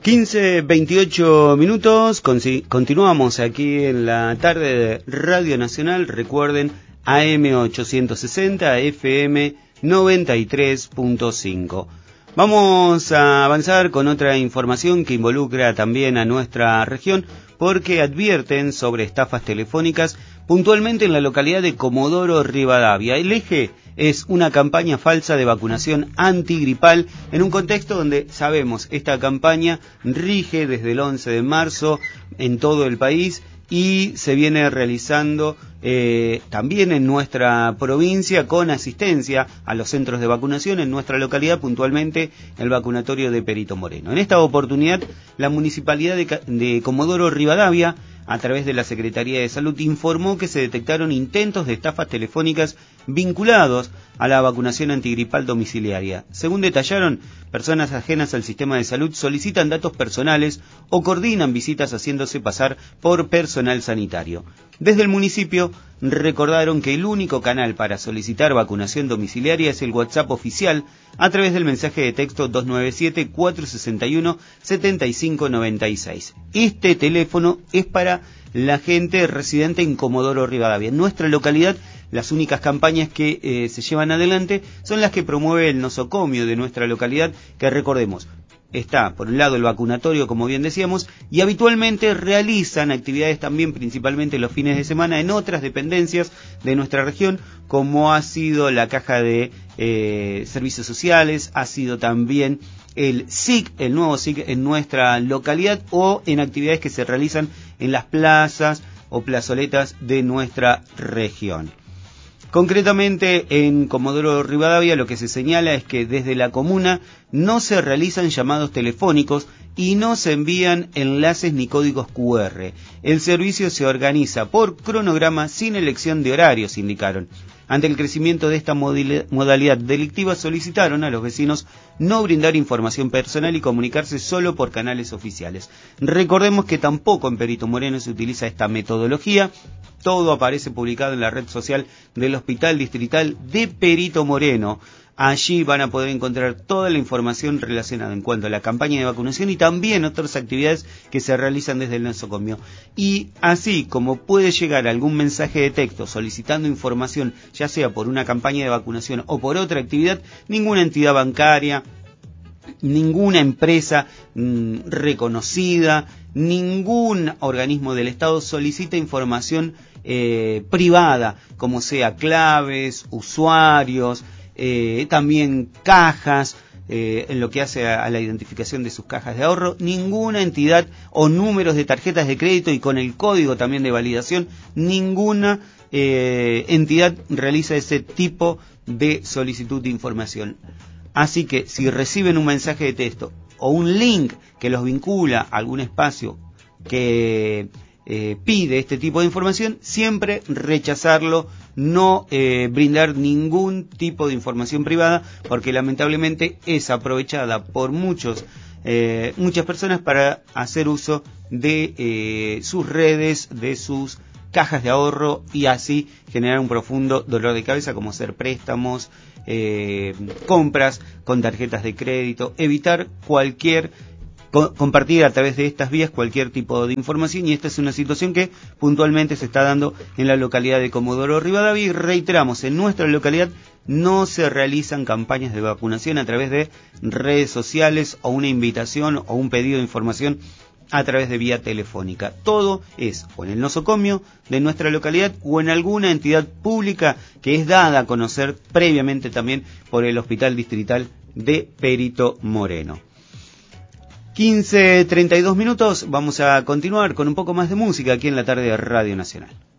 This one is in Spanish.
15:28 continuamos aquí en la tarde de Radio Nacional. Recuerden, AM860, FM 93.5. Vamos a avanzar con otra información que involucra también a nuestra región, porque advierten sobre estafas telefónicas puntualmente en la localidad de Comodoro Rivadavia. El eje es una campaña falsa de vacunación antigripal en un contexto donde sabemos esta campaña rige desde el 11 de marzo en todo el país y se viene realizando también en nuestra provincia con asistencia a los centros de vacunación en nuestra localidad, puntualmente el vacunatorio de Perito Moreno. En esta oportunidad, la Municipalidad de Comodoro Rivadavia, a través de la Secretaría de Salud, informó que se detectaron intentos de estafas telefónicas vinculados a la vacunación antigripal domiciliaria. Según detallaron, personas ajenas al sistema de salud solicitan datos personales o coordinan visitas haciéndose pasar por personal sanitario. Desde el municipio recordaron que el único canal para solicitar vacunación domiciliaria es el WhatsApp oficial a través del mensaje de texto 297-461-7596. Este teléfono es para la gente residente en Comodoro Rivadavia. En nuestra localidad, las únicas campañas que se llevan adelante son las que promueve el nosocomio de nuestra localidad, que recordemos, está por un lado el vacunatorio, como bien decíamos, y habitualmente realizan actividades también, principalmente los fines de semana, en otras dependencias de nuestra región, como ha sido la caja de servicios sociales, ha sido también el SIC, el nuevo SIC en nuestra localidad, o en actividades que se realizan en las plazas o plazoletas de nuestra región. Concretamente, en Comodoro Rivadavia lo que se señala es que desde la comuna no se realizan llamados telefónicos y no se envían enlaces ni códigos QR. El servicio se organiza por cronograma sin elección de horarios, indicaron. Ante el crecimiento de esta modalidad delictiva, solicitaron a los vecinos no brindar información personal y comunicarse solo por canales oficiales. Recordemos que tampoco en Perito Moreno se utiliza esta metodología. Todo aparece publicado en la red social del Hospital Distrital de Perito Moreno. Allí van a poder encontrar toda la información relacionada en cuanto a la campaña de vacunación y también otras actividades que se realizan desde el nosocomio. Y así como puede llegar algún mensaje de texto solicitando información, ya sea por una campaña de vacunación o por otra actividad, ninguna entidad bancaria, ninguna empresa reconocida, ningún organismo del Estado solicita información privada, como sea claves, usuarios, también cajas, en lo que hace a la identificación de sus cajas de ahorro. Ninguna entidad o números de tarjetas de crédito y con el código también de validación, ninguna entidad realiza ese tipo de solicitud de información. Así que si reciben un mensaje de texto o un link que los vincula a algún espacio que pide este tipo de información, siempre rechazarlo, no brindar ningún tipo de información privada, porque lamentablemente es aprovechada por muchas personas para hacer uso de sus redes, de sus cajas de ahorro y así generar un profundo dolor de cabeza, como hacer préstamos, compras con tarjetas de crédito, evitar compartir a través de estas vías cualquier tipo de información, y esta es una situación que puntualmente se está dando en la localidad de Comodoro Rivadavia. Y reiteramos, en nuestra localidad no se realizan campañas de vacunación a través de redes sociales o una invitación o un pedido de información a través de vía telefónica. Todo es o en el nosocomio de nuestra localidad o en alguna entidad pública que es dada a conocer previamente también por el Hospital Distrital de Perito Moreno. 15:32, vamos a continuar con un poco más de música aquí en la tarde de Radio Nacional.